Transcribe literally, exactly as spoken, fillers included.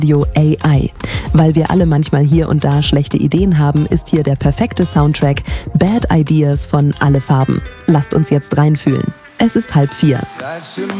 Radio A I. Weil wir alle manchmal hier und da schlechte Ideen haben, ist hier der perfekte Soundtrack Bad Ideas von Alle Farben. Lasst uns jetzt reinfühlen. Es ist halb vier.